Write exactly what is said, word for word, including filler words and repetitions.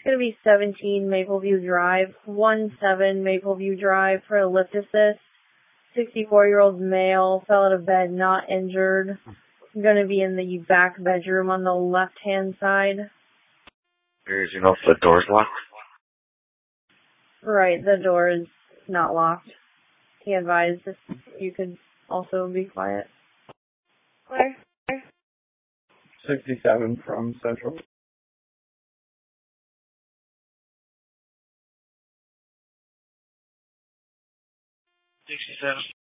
going to be seventeen Mapleview Drive, one seven Mapleview Drive for a lift assist. sixty-four-year-old male, fell out of bed, not injured. Going to be in the back bedroom on the left-hand side. Do you know if the door's locked? Right, the door is not locked. He advised if you could also be quiet. Where? sixty-seven from Central. sixty-seven.